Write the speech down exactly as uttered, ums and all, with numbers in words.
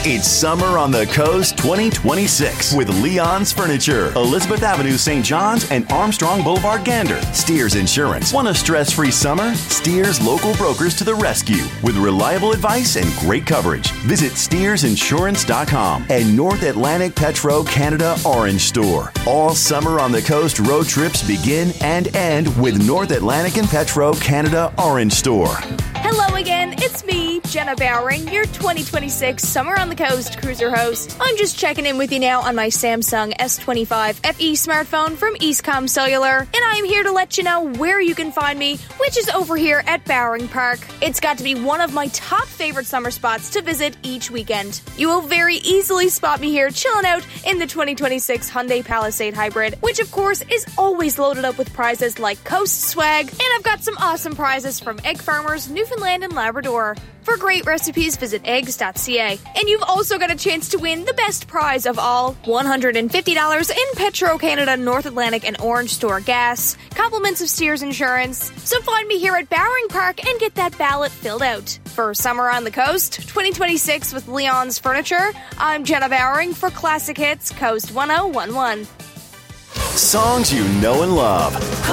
It's Summer on the Coast twenty twenty-six with Leon's Furniture, Elizabeth Avenue, Saint John's, and Armstrong Boulevard, Gander. Steers Insurance. Want a stress-free summer? Steers local brokers to the rescue with reliable advice and great coverage. Visit steers insurance dot com and North Atlantic Petro Canada Orange Store. All Summer on the Coast road trips begin and end with North Atlantic and Petro Canada Orange Store. Hello again, it's me, Jenna Bowering, your twenty twenty-six Summer on the Coast cruiser host. I'm just checking in with you now on my Samsung S twenty-five F E smartphone from Eastcom Cellular, and I am here to let you know where you can find me, which is over here at Bowering Park. It's got to be one of my top favorite summer spots to visit each weekend. You will very easily spot me here chilling out in the twenty twenty-six Hyundai Palisade Hybrid, which of course is always loaded up with prizes like Coast Swag, and I've got some awesome prizes from egg farmers, Newfoundland and Labrador. For great recipes, visit eggs dot c a. And you've also got a chance to win the best prize of all, one hundred fifty dollars in Petro Canada North Atlantic and Orange Store gas, compliments of Steers Insurance. So find me here at Bowering Park and get that ballot filled out. For Summer on the Coast twenty twenty-six with Leon's Furniture, I'm Jenna Bowering for Classic Hits Coast ten eleven. Songs you know and love.